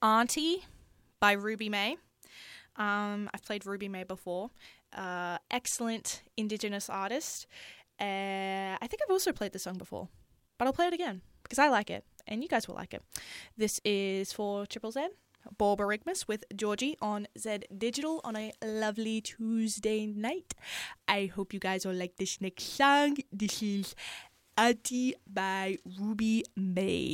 Auntie by Ruby May. I've played Ruby May before. Excellent Indigenous artist. I think I've also played the song before, but I'll play it again because I like it and you guys will like it. This is for Triple Z, Borborygmus with Georgie on Z Digital on a lovely Tuesday night. I hope you guys will like this next song. This is Auntie by Ruby May.